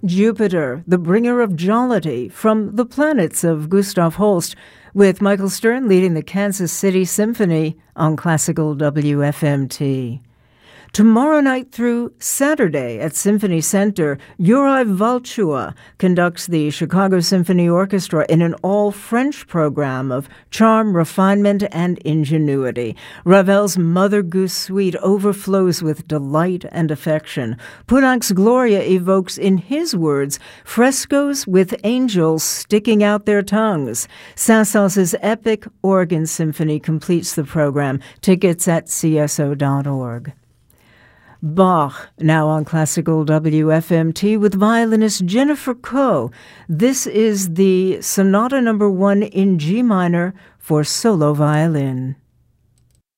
Jupiter, the bringer of jollity, from The Planets of Gustav Holst, with Michael Stern leading the Kansas City Symphony on Classical WFMT. Tomorrow night through Saturday at Symphony Center, Juraj Valchua conducts the Chicago Symphony Orchestra in an all-French program of charm, refinement, and ingenuity. Ravel's Mother Goose Suite overflows with delight and affection. Poulenc's Gloria evokes, in his words, frescoes with angels sticking out their tongues. Saint-Saëns' epic organ symphony completes the program. Tickets at cso.org. Bach, now on Classical WFMT with violinist Jennifer Koh. This is the Sonata No. 1 in G minor for solo violin.